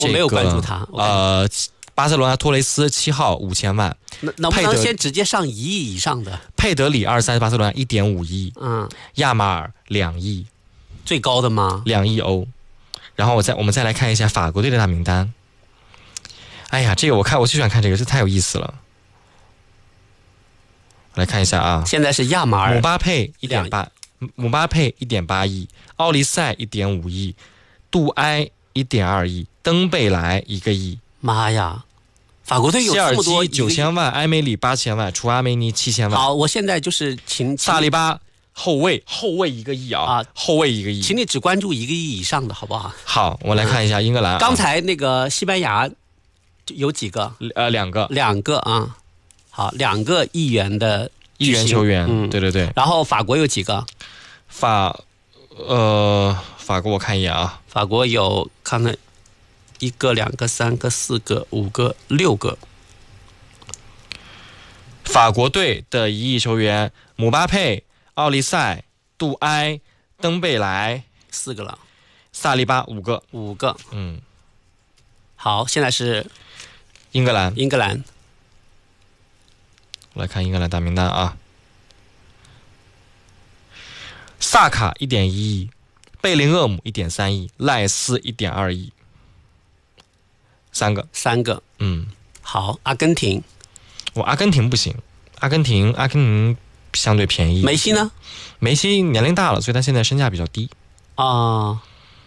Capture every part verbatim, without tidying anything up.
我没有关注他。 呃，巴塞罗那托雷斯七号五千万， 能能不能先直接上一亿以上的？ 佩德里二十三巴塞罗那一点五亿， 嗯， 亚马尔两亿， 最高的吗？ 两亿欧。然后我再我们再来看一下法国队的大名单。哎呀，这个我看我最喜欢看这个，这太有意思了。来看一下啊， 现在是亚马尔， 姆巴佩一点八，姆巴佩一点八亿，奥利塞一点五亿，杜埃一点二亿，登贝莱一个亿。 妈呀，法国队有这么多， 九千万，埃梅里八千万，除阿梅尼七千万。 好，我现在就是请萨利巴后卫，后卫一个亿啊，啊后卫一个亿， 请你只关注一个亿以上的好不好？ 好，我来看一下英格兰。 嗯、刚才那个西班牙有几个？ 呃，两个， 两个啊。好，两个亿元的亿元球员， 嗯， 对对对。 然后法国有几个？ 法，呃，法国我看一眼啊， 法国有看看一个、两个、三个、四个、五个、六个。 法国队的一亿球员，姆巴佩、奥利塞、杜埃、登贝莱四个了， 萨利巴五个， 五个。 嗯， 好，现在是英格兰， 英格兰。 来看英格兰大名单啊，萨卡一点一亿，贝林厄姆一点三亿，赖斯一点二亿，三个， 三个， 嗯， 好，阿根廷， 我阿根廷不行，阿根廷，阿根廷相对便宜。 梅西呢？ 梅西年龄大了，所以他现在身价比较低啊。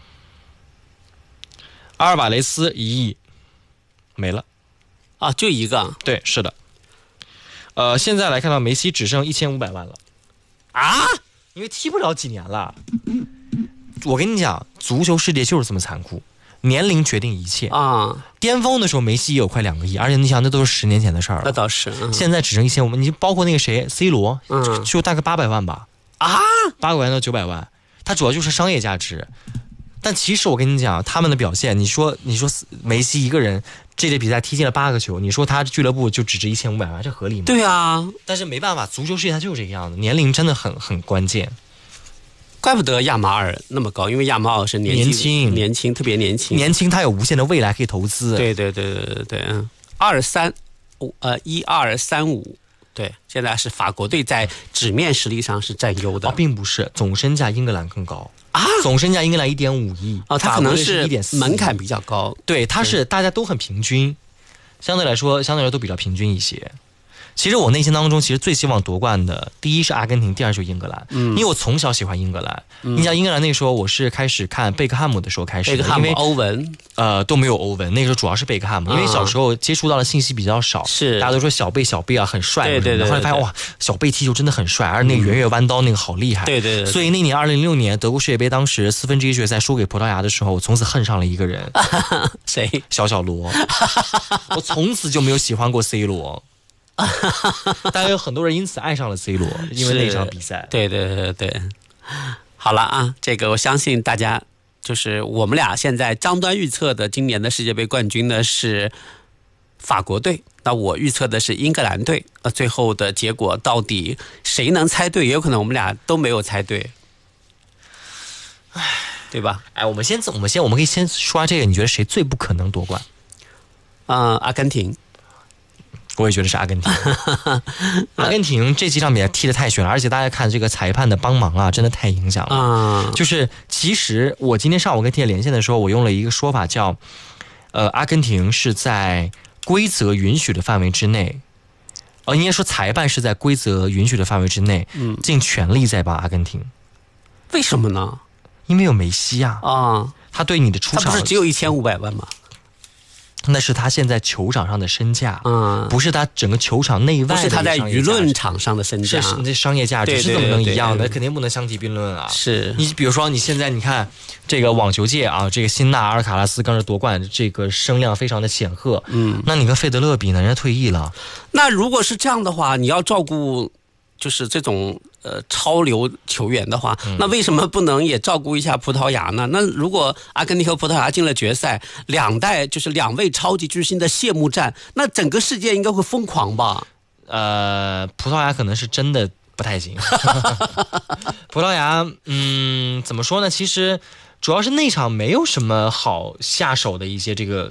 阿尔瓦雷斯一亿，没了啊，就一个， 对，是的。呃，现在来看到梅西只剩一千五百万了啊， 因为踢不了几年了。我跟你讲，足球世界就是这么残酷，年龄决定一切啊。 巅峰的时候，梅西也有快两个亿，而且你想，那都是十年前的事儿了。 那倒是，嗯、 现在只剩一千五，你包括那个谁 ，C 罗， 嗯， 就大概八百万吧， 啊， 八百万到九百万，它主要就是商业价值。但其实我跟你讲，他们的表现，你说你说梅西一个人这届比赛踢进了八个球，你说他俱乐部就只值一千五百万，这合理吗？ 对啊， 但是没办法，足球世界它就是这个样子，年龄真的很很关键。 怪不得亚马尔那么高，因为亚马尔是年轻年轻， 年轻，特别年轻， 年轻，他有无限的未来可以投资。 对对对对对对，二三五呃一二三五。对，现在是法国队在纸面实力上是占优的， 哦，并不是，总身价英格兰更高啊， 总身价英格兰一点五亿， 哦，它可能是一点四， 门槛比较高， 对，它是大家都很平均，相对来说，相对来说都比较平均一些。其实我内心当中其实最希望夺冠的，第一是阿根廷，第二就是英格兰。嗯，因为我从小喜欢英格兰。嗯，你想英格兰那个时候，我是开始看贝克汉姆的时候开始的， 贝克汉姆、欧文， 呃，都没有欧文。那个时候主要是贝克汉姆，因为小时候接触到的信息比较少， 是大家都说小贝小贝啊很帅， 对对对。 后来发现哇，小贝踢球真的很帅，而那个圆月弯刀那个好厉害。 对对对。 所以那年二零零六年德国世界杯，当时四分之一决赛输给葡萄牙的时候，我从此恨上了一个人， 谁？ 小小罗。我从此就没有喜欢过 C 罗。大概有很多人因此爱上了 C 罗，因为那场比赛。 对对对对，好了啊，这个我相信大家就是我们俩现在张端预测的今年的世界杯冠军呢是法国队，那我预测的是英格兰队。那最后的结果到底谁能猜对？也有可能我们俩都没有猜对，唉，对吧？ 哎，我们先我们先我们可以先说这个，你觉得谁最不可能夺冠？ 嗯，阿根廷。 我也觉得是阿根廷。阿根廷这几场比赛踢得太悬了，而且大家看这个裁判的帮忙啊，真的太影响了。 啊， 就是其实我今天上午跟天连线的时候，我用了一个说法叫，呃，阿根廷是在规则允许的范围之内，呃，应该说裁判是在规则允许的范围之内，嗯，尽全力在帮阿根廷。 为什么呢？ 因为有梅西啊， 啊， 他对你的出场， 他不是只有一千五百万吗？ 那是他现在球场上的身价， 嗯， 不是他整个球场内外的， 不是他在舆论场上的身价， 是这商业价值是怎么能一样的？肯定不能相提并论啊！ 是你比如说，你现在你看这个网球界啊，这个辛纳、阿尔卡拉斯刚才夺冠，这个声量非常的显赫，嗯，那你跟费德勒比呢？人家退役了。 那如果是这样的话，你要照顾就是这种呃超流球员的话，嗯，那为什么不能也照顾一下葡萄牙呢？那如果阿根廷和葡萄牙进了决赛，两代就是两位超级巨星的谢幕战，那整个世界应该会疯狂吧？ 呃，葡萄牙可能是真的不太行。葡萄牙，嗯，怎么说呢？其实主要是那场没有什么好下手的一些这个